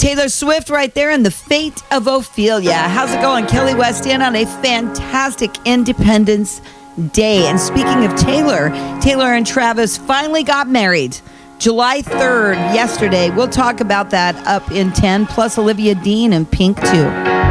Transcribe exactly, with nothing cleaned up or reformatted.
Taylor Swift right there and The Fate of Ophelia. How's it going? Kelly West in on a fantastic Independence Day. And speaking of Taylor, Taylor and Travis finally got married. July third, yesterday. We'll talk about that up in ten, plus Olivia Dean and Pink too.